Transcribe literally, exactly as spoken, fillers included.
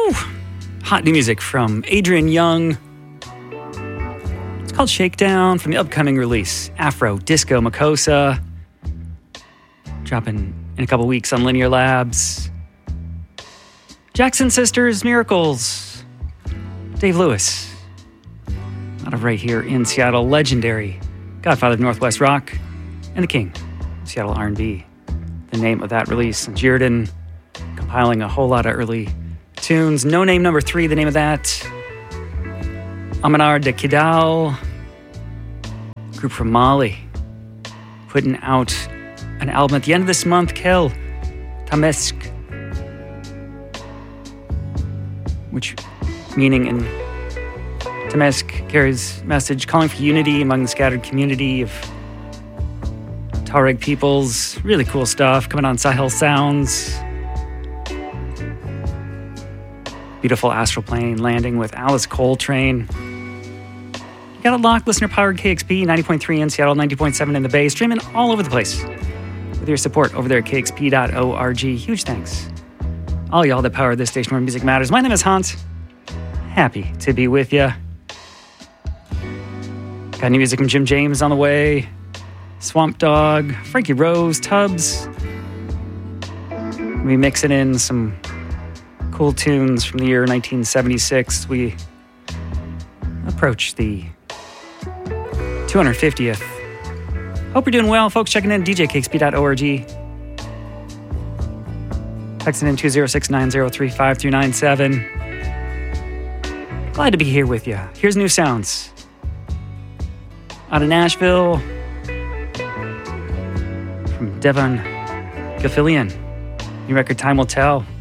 Whew. Hot new music from Adrian Young. It's called Shakedown from the upcoming release, Afro Disco Makossa. Dropping in a couple weeks on Linear Labs. Jackson Sisters, Miracles. Dave Lewis. Out of right here in Seattle, legendary godfather of Northwest rock and the king of Seattle R and B. The name of that release. And Jirdan compiling a whole lot of early tunes. No Name Number Three, the name of that. Amanar de Kidal, group from Mali, putting out an album at the end of this month, Kel Tamesk, which meaning in Tamesk carries message calling for unity among the scattered community of Tuareg peoples. Really cool stuff coming on Sahel Sounds. Beautiful Astral Plane landing with Alice Coltrane. You got it locked, listener powered K X P, ninety point three in Seattle, ninety point seven in the Bay, streaming all over the place. With your support over there at K X P dot org. Huge thanks. All y'all that power this station where music matters. My name is Hans. Happy to be with ya. Got new music from Jim James on the way. Swamp Dogg, Frankie Rose, Tubbs. We mixing in some cool tunes from the year nineteen seventy-six. We approach the two hundred fiftieth. Hope you're doing well, folks. Checking in, D J K X P dot org. Texting in two zero six nine zero three five three nine seven. Glad to be here with you. Here's New Sounds. Out of Nashville. From Devon Gaffilian. New record, Time Will Tell.